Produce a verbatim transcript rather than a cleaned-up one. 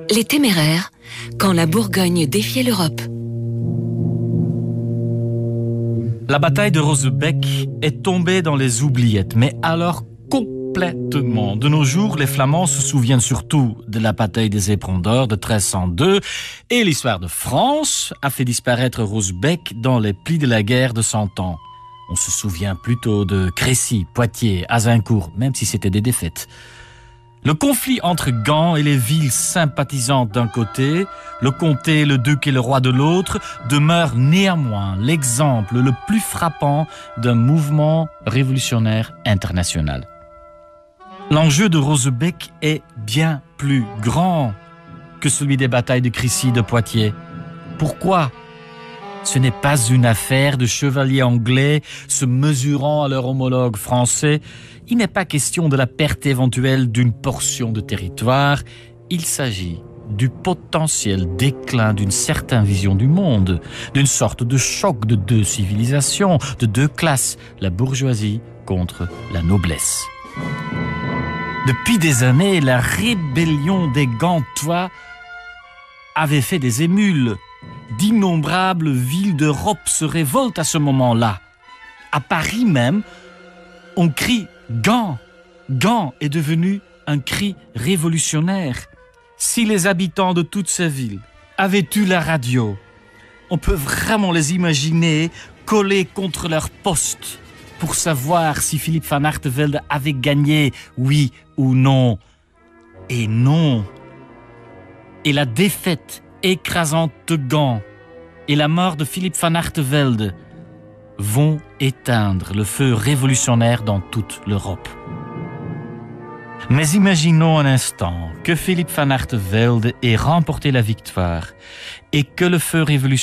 Les Téméraires, quand la Bourgogne défiait l'Europe. La bataille de Rosebeek est tombée dans les oubliettes, mais alors complètement. De nos jours, les Flamands se souviennent surtout de la bataille des Éperons d'Or de treize cent deux et l'histoire de France a fait disparaître Rosebeek dans les plis de la guerre de Cent Ans. On se souvient plutôt de Crécy, Poitiers, Azincourt, même si c'était des défaites. Le conflit entre Gand et les villes sympathisantes d'un côté, le comté, le duc et le roi de l'autre, demeure néanmoins l'exemple le plus frappant d'un mouvement révolutionnaire international. L'enjeu de Rosebeek est bien plus grand que celui des batailles de Crécy et de Poitiers. Pourquoi ? Ce n'est pas une affaire de chevaliers anglais se mesurant à leur homologue français. Il n'est pas question de la perte éventuelle d'une portion de territoire. Il s'agit du potentiel déclin d'une certaine vision du monde, d'une sorte de choc de deux civilisations, de deux classes, la bourgeoisie contre la noblesse. Depuis des années, la rébellion des Gantois avait fait des émules. D'innombrables villes d'Europe se révoltent à ce moment-là. À Paris même, on crie « Gand ». Gand est devenu un cri révolutionnaire. Si les habitants de toutes ces villes avaient eu la radio, on peut vraiment les imaginer collés contre leur poste pour savoir si Philippe van Artevelde avait gagné, oui ou non. Et non. Et la défaite écrasante de Gand et la mort de Philippe van Artevelde vont éteindre le feu révolutionnaire dans toute l'Europe. Mais imaginons un instant que Philippe van Artevelde ait remporté la victoire et que le feu révolutionnaire